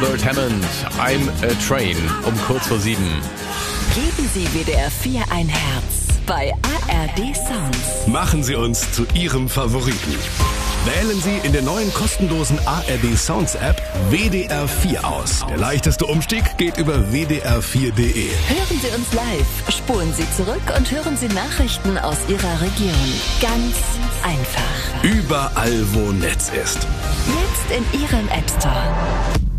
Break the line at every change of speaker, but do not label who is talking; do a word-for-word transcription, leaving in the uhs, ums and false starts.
Albert Hammond, I'm a Train, um kurz vor sieben.
Geben Sie W D R vier ein Herz bei A R D Sounds.
Machen Sie uns zu Ihrem Favoriten. Wählen Sie in der neuen kostenlosen A R D Sounds App W D R vier aus. Der leichteste Umstieg geht über W D R vier punkt de.
Hören Sie uns live, spulen Sie zurück und hören Sie Nachrichten aus Ihrer Region. Ganz einfach.
Überall, wo Netz ist.
Jetzt in Ihrem App Store.